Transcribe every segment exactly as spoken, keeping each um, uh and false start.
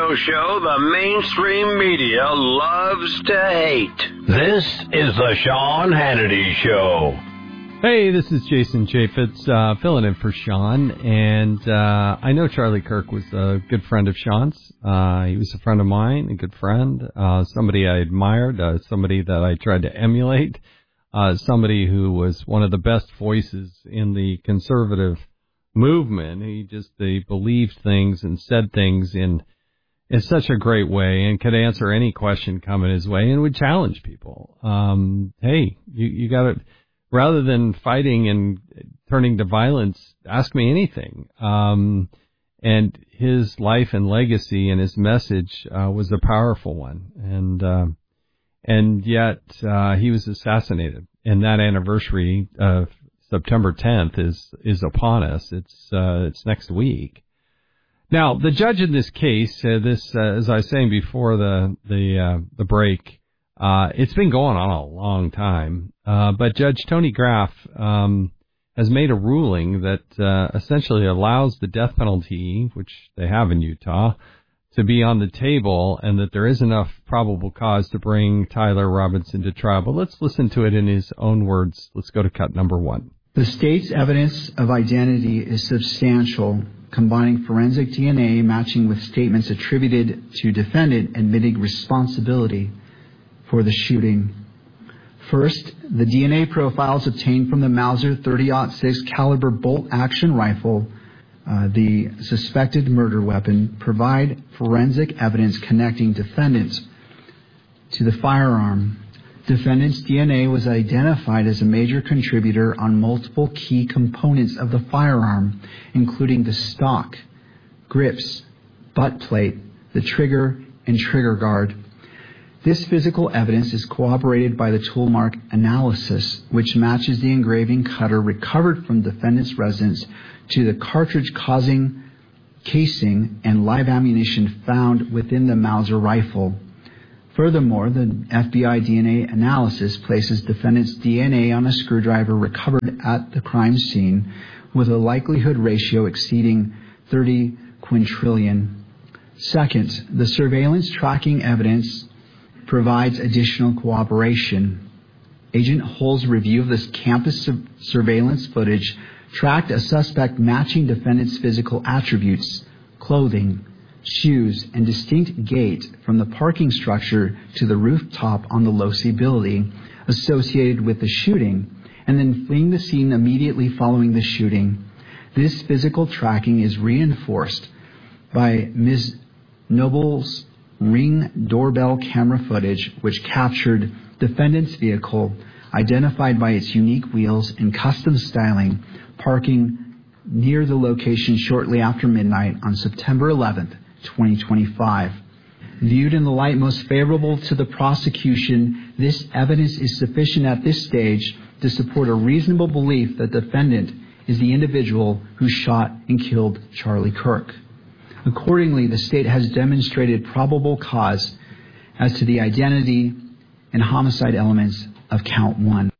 radio show the mainstream media loves to hate. This is the Sean Hannity Show. Hey, this is Jason Chaffetz, uh, filling in for Sean, and uh, I know Charlie Kirk was a good friend of Sean's. Uh, he was a friend of mine, a good friend, uh, somebody I admired, uh, somebody that I tried to emulate, uh, somebody who was one of the best voices in the conservative movement. He just he believed things and said things in in such a great way and could answer any question coming his way and would challenge people. Um, hey, you, you got to, rather than fighting and turning to violence, ask me anything. Um, and his life and legacy and his message uh, was a powerful one. And uh, and yet uh, he was assassinated. And that anniversary of September tenth is is upon us. It's uh, it's next week. Now, the judge in this case, uh, this uh, as I was saying before the the uh, the break, uh, it's been going on a long time. Uh, but Judge Tony Graff um, has made a ruling that uh, essentially allows the death penalty, which they have in Utah, to be on the table, and that there is enough probable cause to bring Tyler Robinson to trial. But let's listen to it in his own words. Let's go to cut number one. The state's evidence of identity is substantial, combining forensic D N A matching with statements attributed to defendant admitting responsibility for the shooting. First, the D N A profiles obtained from the Mauser thirty aught six caliber bolt-action rifle, uh, the suspected murder weapon, provide forensic evidence connecting defendants to the firearm. Defendant's D N A was identified as a major contributor on multiple key components of the firearm, including the stock, grips, butt plate, the trigger, and trigger guard. This physical evidence is corroborated by the tool mark analysis, which matches the engraving cutter recovered from defendant's residence to the cartridge-causing casing and live ammunition found within the Mauser rifle. Furthermore, the F B I D N A analysis places defendant's D N A on a screwdriver recovered at the crime scene with a likelihood ratio exceeding thirty quintillion. Second, the surveillance tracking evidence provides additional cooperation. Agent Hull's review of this campus su- surveillance footage tracked a suspect matching defendant's physical attributes, clothing, shoes, and distinct gait from the parking structure to the rooftop on the Losi building associated with the shooting, and then fleeing the scene immediately following the shooting. This physical tracking is reinforced by Miz Noble's Ring doorbell camera footage, which captured defendant's vehicle, identified by its unique wheels and custom styling, parking near the location shortly after midnight on September eleventh, twenty twenty-five. Viewed in the light most favorable to the prosecution, this evidence is sufficient at this stage to support a reasonable belief that the defendant is the individual who shot and killed Charlie Kirk. Accordingly, the state has demonstrated probable cause as to the identity and homicide elements of count one.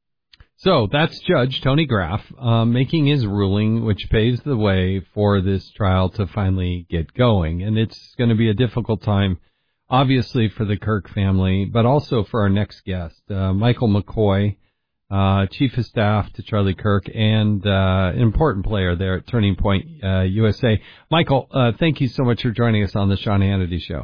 So that's Judge Tony Graff uh, making his ruling, which paves the way for this trial to finally get going. And it's going to be a difficult time, obviously, for the Kirk family, but also for our next guest, uh, Michael McCoy, uh, Chief of Staff to Charlie Kirk, and uh, an important player there at Turning Point uh, U S A. Michael, uh, thank you so much for joining us on the Sean Hannity Show.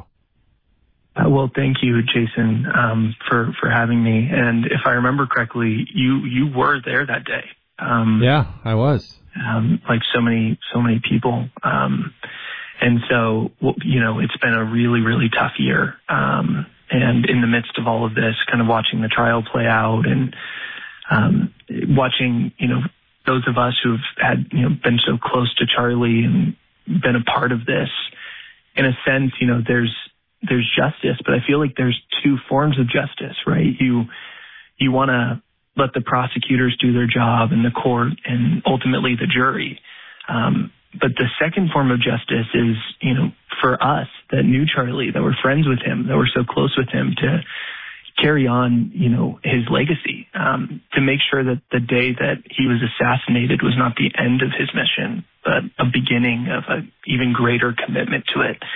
Uh, well, thank you, Jason, um, for, for having me. And if I remember correctly, you, you were there that day. Um, yeah, I was. Um, like so many, so many people. Um, and so, you know, it's been a really, really tough year. Um, and in the midst of all of this, kind of watching the trial play out and, um, watching, you know, those of us who've had, you know, been so close to Charlie and been a part of this, in a sense, you know, there's, there's justice, but I feel like there's two forms of justice, right? You, you want to let the prosecutors do their job and the court and ultimately the jury. Um, but the second form of justice is, you know, for us that knew Charlie, that were friends with him, that were so close with him, to carry on, you know, his legacy, um, to make sure that the day that he was assassinated was not the end of his mission, but a beginning of an even greater commitment to it.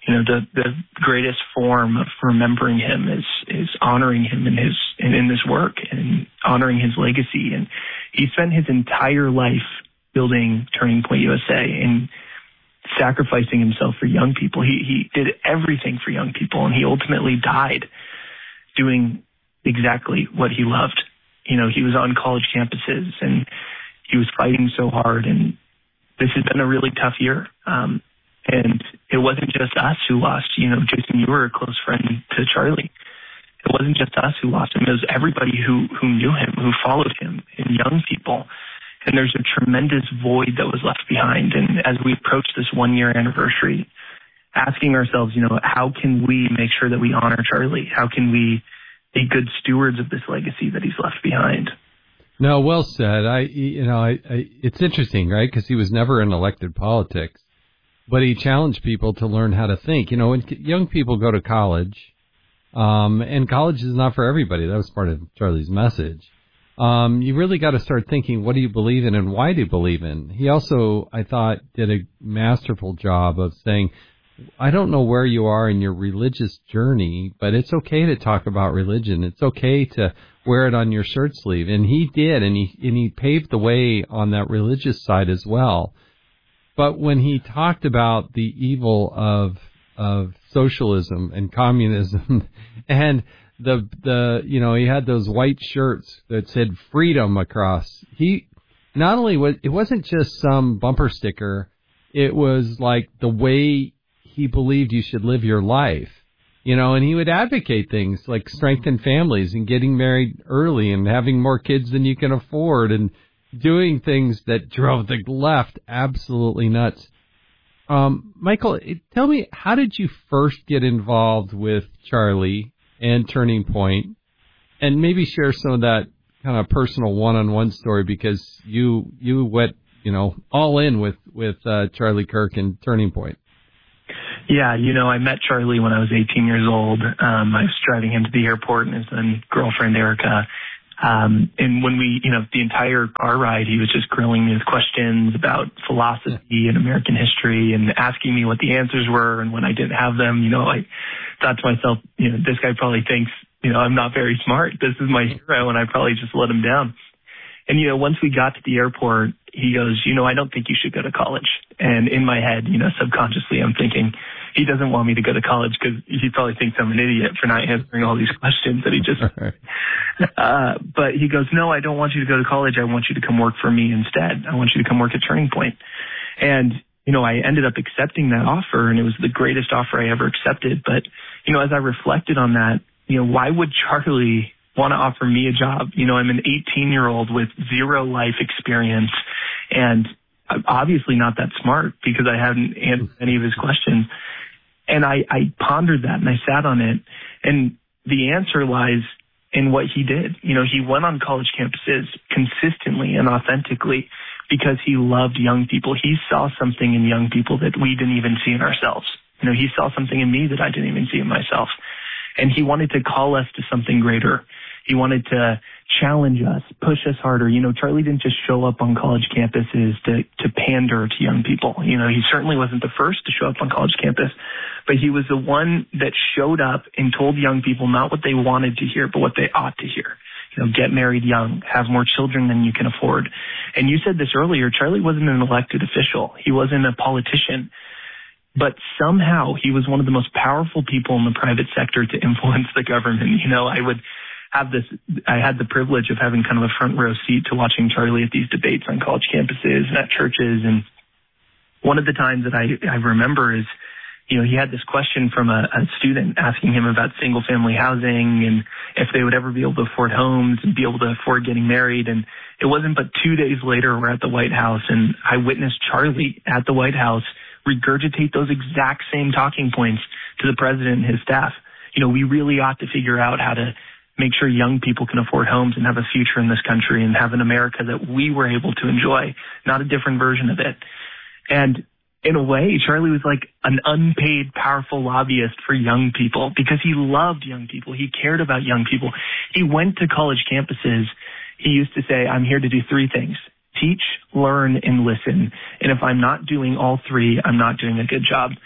You know, the, the greatest form of remembering him is, is honoring him in his, in, in this work and honoring his legacy. And he spent his entire life building Turning Point U S A and sacrificing himself for young people. He, he did everything for young people, and he ultimately died doing exactly what he loved. You know, he was on college campuses and he was fighting so hard, and this has been a really tough year. Um, and it wasn't just us who lost. You know, Jason, you were a close friend to Charlie. It wasn't just us who lost him. It was everybody who, who knew him, who followed him, and young people. And there's a tremendous void that was left behind. And as we approach this one-year anniversary, asking ourselves, you know, how can we make sure that we honor Charlie? How can we be good stewards of this legacy that he's left behind? No, well said. I, you know, I, I it's interesting, right? Because he was never in elected politics, but he challenged people to learn how to think. You know, when young people go to college, um, and college is not for everybody. That was part of Charlie's message. Um, you really got to start thinking, what do you believe in and why do you believe in? He also, I thought, did a masterful job of saying, I don't know where you are in your religious journey, but it's okay to talk about religion. It's okay to wear it on your shirt sleeve. And he did, and he and he paved the way on that religious side as well. But when he talked about the evil of of socialism and communism and the the you know, he had those white shirts that said freedom across. He not only was it wasn't just some bumper sticker, it was like the way he believed you should live your life, you know, and he would advocate things like strengthen families and getting married early and having more kids than you can afford and doing things that drove the left absolutely nuts. Um, Michael, tell me, how did you first get involved with Charlie and Turning Point? And maybe share some of that kind of personal one-on-one story, because you you went, you know, all in with, with uh, Charlie Kirk and Turning Point. Yeah, you know, I met Charlie when I was eighteen years old. Um, I was driving him to the airport, and his then girlfriend, Erica. Um, and when we, you know, the entire car ride, he was just grilling me with questions about philosophy and American history and asking me what the answers were. And when I didn't have them, you know, I thought to myself, you know, this guy probably thinks, you know, I'm not very smart. This is my hero, and I probably just let him down. And, you know, once we got to the airport, he goes, you know, I don't think you should go to college. And in my head, you know, subconsciously, I'm thinking, he doesn't want me to go to college because he probably thinks I'm an idiot for not answering all these questions that he just, uh, but he goes, no, I don't want you to go to college. I want you to come work for me instead. I want you to come work at Turning Point. And, you know, I ended up accepting that offer, and it was the greatest offer I ever accepted. But, you know, as I reflected on that, you know, why would Charlie want to offer me a job? You know, I'm an eighteen-year-old with zero life experience, and I'm obviously not that smart because I hadn't answered any of his questions. And I, I pondered that, and I sat on it, and the answer lies in what he did. You know, he went on college campuses consistently and authentically because he loved young people. He saw something in young people that we didn't even see in ourselves. You know, he saw something in me that I didn't even see in myself. And he wanted to call us to something greater. He wanted to challenge us, push us harder. You know, Charlie didn't just show up on college campuses to, to pander to young people. You know, he certainly wasn't the first to show up on college campus, but he was the one that showed up and told young people not what they wanted to hear, but what they ought to hear. You know, get married young, have more children than you can afford. And you said this earlier, Charlie wasn't an elected official. He wasn't a politician. But somehow he was one of the most powerful people in the private sector to influence the government. You know, I would have this, I had the privilege of having kind of a front row seat to watching Charlie at these debates on college campuses and at churches. And one of the times that I, I remember is, you know, he had this question from a, a student asking him about single family housing and if they would ever be able to afford homes and be able to afford getting married. And it wasn't but two days later, we're at the White House, and I witnessed Charlie at the White House regurgitate those exact same talking points to the president and his staff. You know, we really ought to figure out how to make sure young people can afford homes and have a future in this country and have an America that we were able to enjoy, not a different version of it. And in a way, Charlie was like an unpaid, powerful lobbyist for young people because he loved young people. He cared about young people. He went to college campuses. He used to say, I'm here to do three things: teach, learn, and listen. And if I'm not doing all three, I'm not doing a good job.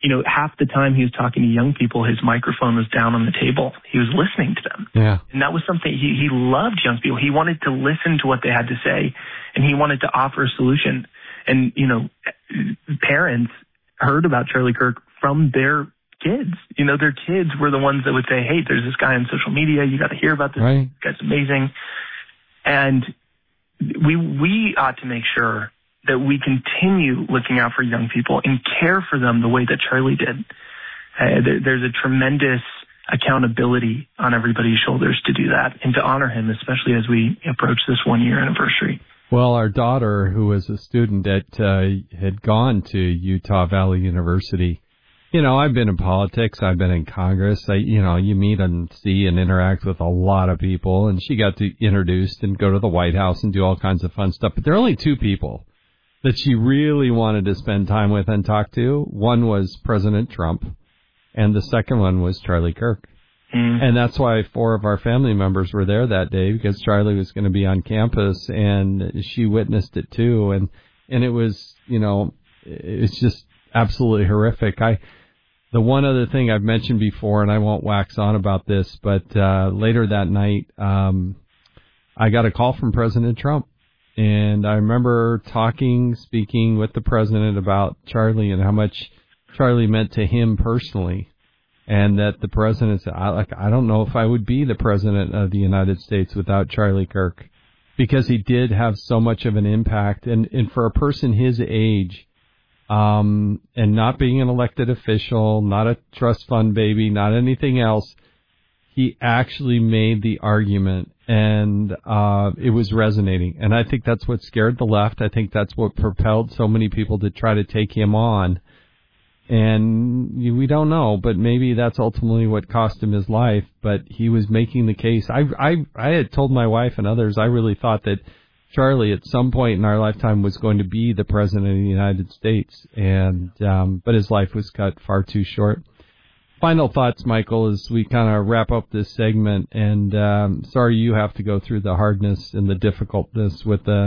you know, half the time he was talking to young people, his microphone was down on the table. He was listening to them. Yeah. And that was something, he, he loved young people. He wanted to listen to what they had to say, and he wanted to offer a solution. And, you know, parents heard about Charlie Kirk from their kids. You know, their kids were the ones that would say, hey, there's this guy on social media. You got to hear about this. Right. This guy's amazing. And we we ought to make sure that we continue looking out for young people and care for them the way that Charlie did. Uh, there, there's a tremendous accountability on everybody's shoulders to do that and to honor him, especially as we approach this one-year anniversary. Well, our daughter, who was a student at uh, had gone to Utah Valley University. You know, I've been in politics. I've been in Congress. I, you know, you meet and see and interact with a lot of people. And she got to introduced and go to the White House and do all kinds of fun stuff. But there are only two people that she really wanted to spend time with and talk to. One was President Trump, and the second one was Charlie Kirk. Mm. And that's why four of our family members were there that day, because Charlie was going to be on campus, and she witnessed it too. And and it was, you know, it's just absolutely horrific. I the one other thing I've mentioned before, and I won't wax on about this, but uh, later that night, um, I got a call from President Trump. And I remember talking, speaking with the president about Charlie and how much Charlie meant to him personally. And that the president said, I, like, I don't know if I would be the president of the United States without Charlie Kirk, because he did have so much of an impact. And, and for a person his age, um, and not being an elected official, not a trust fund baby, not anything else, he actually made the argument, and uh, it was resonating. And I think that's what scared the left. I think that's what propelled so many people to try to take him on. And we don't know, but maybe that's ultimately what cost him his life. But he was making the case. I, I, I had told my wife and others, I really thought that Charlie at some point in our lifetime was going to be the president of the United States. And um, but his life was cut far too short. Final thoughts, Michael, as we kind of wrap up this segment. And um, sorry you have to go through the hardness and the difficultness with the